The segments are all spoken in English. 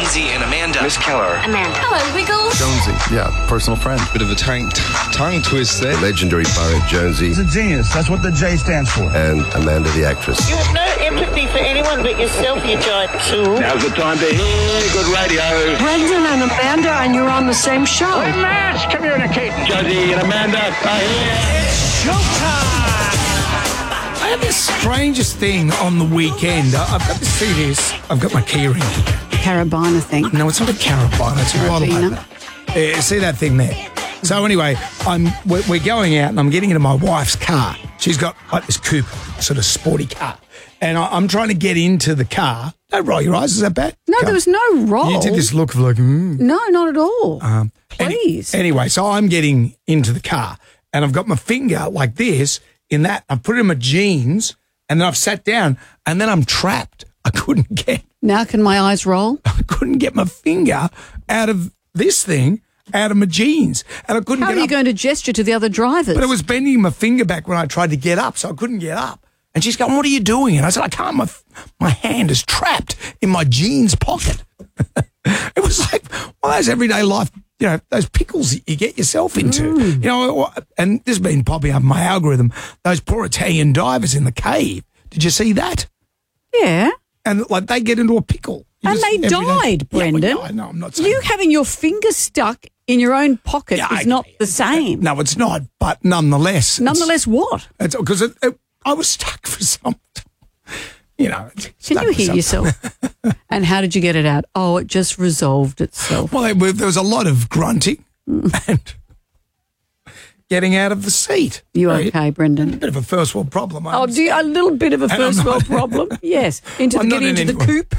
Jonesy and Amanda. Miss Keller. Amanda. Hello, Wiggles. Jonesy, yeah, personal friend. Bit of a tongue twist there. Legendary poet Jonesy. He's a genius. That's what the J stands for. And Amanda the actress. You have no empathy for anyone but yourself, you giant tool. Now's the time to hear good radio. Brendan and Amanda, and you're on the same show. We're mass communicating. Jonesy and Amanda are here. It's showtime! I had the strangest thing on the weekend. I've got to see this. I've got my key ring. Carabiner thing. No, it's not a carabiner. It's a bottle opener. See that thing there? So anyway, we're going out and I'm getting into my wife's car. She's got like this coupe, sort of sporty car. And I'm trying to get into the car. Don't roll your eyes. Is that bad? No, there was no roll. You did this look of like, No, not at all. Please. Anyway, so I'm getting into the car and I've got my finger like this in that. I've put it in my jeans and then I've sat down and then I'm trapped. I couldn't get my eyes roll? I couldn't get my finger out of this thing, out of my jeans. And I couldn't How get are you up. going to gesture to the other drivers? But I was bending my finger back when I tried to get up, so I couldn't get up. And she's going, what are you doing? And I said, I can't. My hand is trapped in my jeans pocket. It was like one of those everyday life, those pickles that you get yourself into. And this has been popping up in my algorithm, those poor Italian divers in the cave. Did you see that? Yeah. And like they get into a pickle. And they died, Brendan. Yeah, no, I'm not saying you having your finger stuck in your own pocket is not the same. No, it's not. But nonetheless. Nonetheless, what? It's because I was stuck for something. Can you hear yourself? And how did you get it out? Oh, it just resolved itself. Well, there was a lot of grunting and getting out of the seat. You okay, Brendan? A bit of a first world problem. A little bit of a first world problem? Yes. Getting into the coupe.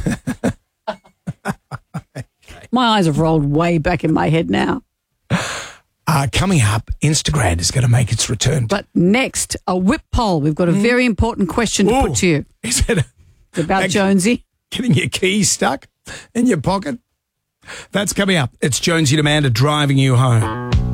My eyes have rolled way back in my head now. Coming up, Instagram is going to make its return. But next, a whip poll. We've got a very important question to put to you. Is it it's about Jonesy? Getting your keys stuck in your pocket? That's coming up. It's Jonesy and Amanda driving you home.